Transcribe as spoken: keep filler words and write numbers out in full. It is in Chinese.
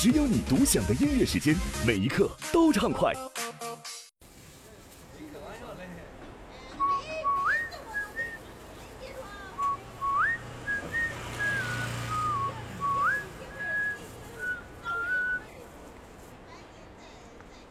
只有你独享的音乐时间，每一刻都畅快。